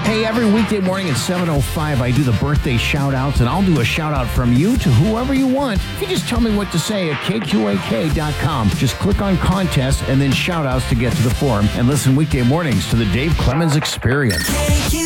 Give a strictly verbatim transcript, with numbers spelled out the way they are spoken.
Hey, every weekday morning at seven oh five, I do the birthday shout-outs, and I'll do a shout-out from you to whoever you want. If you just tell me what to say at K Q A K dot com, just click on contest and then shout-outs to get to the forum, and listen weekday mornings to the Dave Clemens Experience.